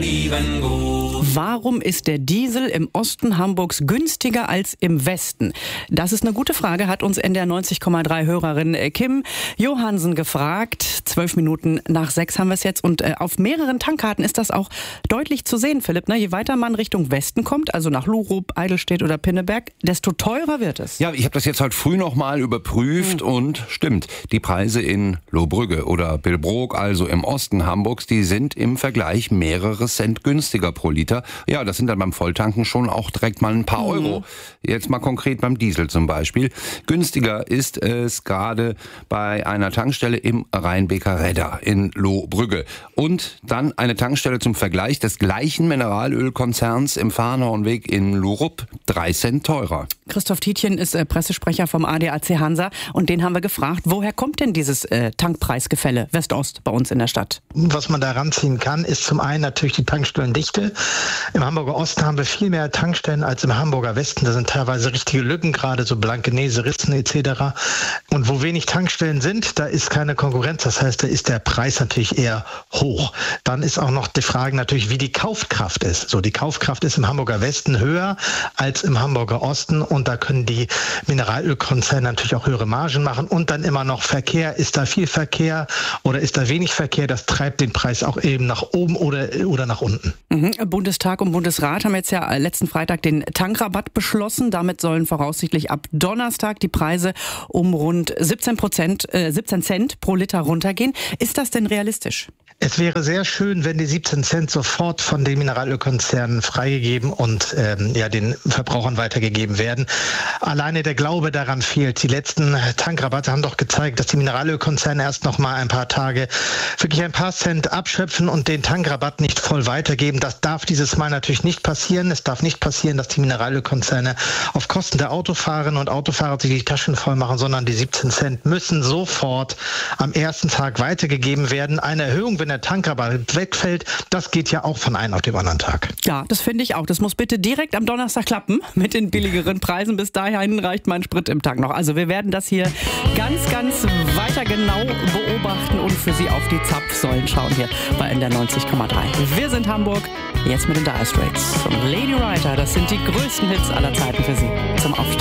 Warum ist der Diesel im Osten Hamburgs günstiger als im Westen? Das ist eine gute Frage, hat uns NDR 90,3 Hörerin Kim Johansen gefragt. 12 Minuten nach 6 haben wir es jetzt und auf mehreren Tankkarten ist das auch deutlich zu sehen, Philipp. Ne? Je weiter man Richtung Westen kommt, also nach Lurup, Eidelstedt oder Pinneberg, desto teurer wird es. Ja, ich habe das jetzt heute früh nochmal überprüft und stimmt, die Preise in Lohbrügge oder Billbrook, also im Osten Hamburgs, die sind im Vergleich mehrere Cent günstiger pro Liter. Ja, das sind dann beim Volltanken schon auch direkt mal ein paar Euro. Jetzt mal konkret beim Diesel zum Beispiel. Günstiger ist es gerade bei einer Tankstelle im Rheinbeker Redder in Lohbrügge. Und dann eine Tankstelle zum Vergleich des gleichen Mineralölkonzerns im Farnhornweg in Lurup, 3 Cent teurer. Christoph Tietjen ist Pressesprecher vom ADAC Hansa und den haben wir gefragt, woher kommt denn dieses Tankpreisgefälle West-Ost bei uns in der Stadt? Was man da ranziehen kann, ist zum einen natürlich die Tankstellendichte. Im Hamburger Osten haben wir viel mehr Tankstellen als im Hamburger Westen. Da sind teilweise richtige Lücken, gerade so Blankenese, Ritzen etc. Und wo wenig Tankstellen sind, da ist keine Konkurrenz. Das heißt, da ist der Preis natürlich eher hoch. Dann ist auch noch die Frage natürlich, wie die Kaufkraft ist. So, die Kaufkraft ist im Hamburger Westen höher als im Hamburger Osten und da können die Mineralölkonzerne natürlich auch höhere Margen machen. Und dann immer noch Verkehr. Ist da viel Verkehr oder ist da wenig Verkehr? Das treibt den Preis auch eben nach oben oder nach unten. Bundestag und Bundesrat haben jetzt ja letzten Freitag den Tankrabatt beschlossen. Damit sollen voraussichtlich ab Donnerstag die Preise um rund 17 Cent pro Liter runtergehen. Ist das denn realistisch? Es wäre sehr schön, wenn die 17 Cent sofort von den Mineralölkonzernen freigegeben und den Verbrauchern weitergegeben werden. Alleine der Glaube daran fehlt. Die letzten Tankrabatte haben doch gezeigt, dass die Mineralölkonzerne erst noch mal ein paar Tage wirklich ein paar Cent abschöpfen und den Tankrabatt nicht voll weitergeben. Das darf dieses Mal natürlich nicht passieren. Es darf nicht passieren, dass die Mineralölkonzerne auf Kosten der Autofahrerinnen und Autofahrer sich die Taschen voll machen, sondern die 17 Cent müssen sofort am ersten Tag weitergegeben werden. Eine Erhöhung, wenn der Tankrabatt wegfällt, das geht ja auch von einem auf den anderen Tag. Ja, das finde ich auch. Das muss bitte direkt am Donnerstag klappen mit den billigeren Preisen. Bis dahin reicht mein Sprit im Tank noch. Also wir werden das hier ganz, ganz weiter genau beobachten und für Sie auf die Zapfsäulen schauen hier bei NDR 90,3. Wir sind Hamburg, jetzt mit den Dire Straits und Lady Writer. Das sind die größten Hits aller Zeiten für Sie zum Aufstehen.